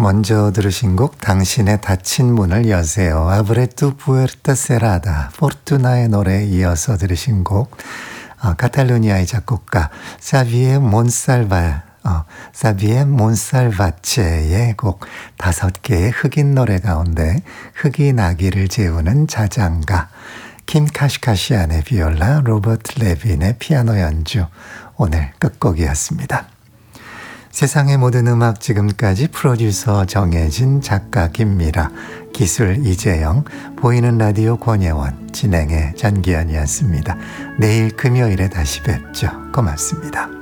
먼저 들으신 곡 당신의 닫힌 문을 여세요. 아브레 투 puerta cerrada 포르투나의 노래에 이어서 들으신 곡 카탈루니아의 작곡가 사비에 몬살바체의 곡 5개의 흑인 노래 가운데 흑인 아기를 재우는 자장가 킴 카시카시안의 비올라, 로버트 레빈의 피아노 연주 오늘 끝곡이었습니다. 세상의 모든 음악 지금까지 프로듀서 정혜진, 작가 김미라, 기술 이재영, 보이는 라디오 권예원, 진행의 전기현이었습니다. 내일 금요일에 다시 뵙죠. 고맙습니다.